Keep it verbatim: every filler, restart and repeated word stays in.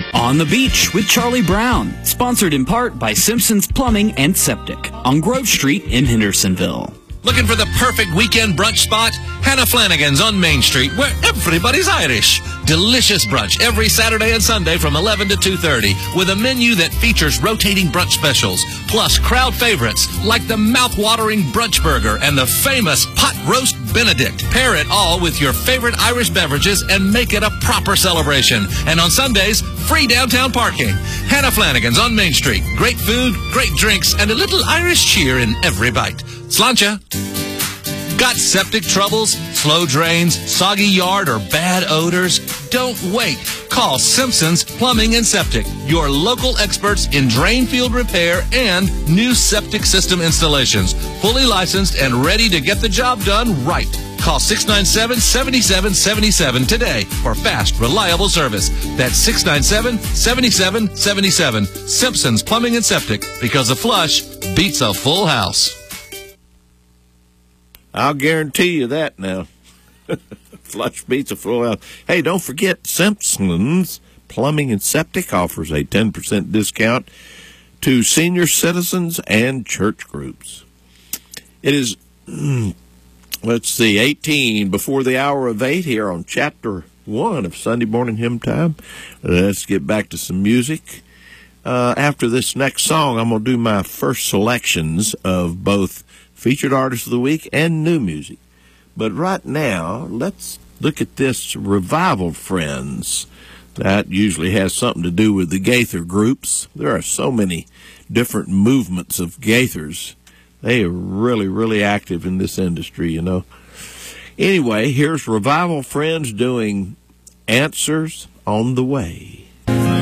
On the Beach with Charlie Brown, sponsored in part by Simpson's Plumbing and Septic on Grove Street in Hendersonville. Looking for the perfect weekend brunch spot? Hannah Flanagan's on Main Street, where everybody's Irish. Delicious brunch every Saturday and Sunday from eleven to two thirty, with a menu that features rotating brunch specials, plus crowd favorites like the mouth-watering brunch burger and the famous pot roast Benedict. Pair it all with your favorite Irish beverages and make it a proper celebration. And on Sundays, free downtown parking. Hannah Flanagan's on Main Street. Great food, great drinks, and a little Irish cheer in every bite. Sláinte. Got septic troubles, slow drains, soggy yard, or bad odors? Don't wait. Call Simpson's Plumbing and Septic, your local experts in drain field repair and new septic system installations. Fully licensed and ready to get the job done right. Call six nine seven, seven seven seven seven today for fast, reliable service. That's six nine seven, seven seven seven seven. Simpson's Plumbing and Septic, because a flush beats a full house. I'll guarantee you that now. Flush beats a full house. Hey, don't forget, Simpson's Plumbing and Septic offers a ten percent discount to senior citizens and church groups. It is, let's see, eighteen before the hour of eight here on Chapter one of Sunday Morning Hymn Time. Let's get back to some music. Uh, after this next song, I'm going to do my first selections of both Featured Artist of the Week and new music. But right now, let's look at this Revival Friends. That usually has something to do with the Gaither groups. There are so many different movements of Gaithers. They are really, really active in this industry, you know. Anyway, here's Revival Friends doing Answers on the Way.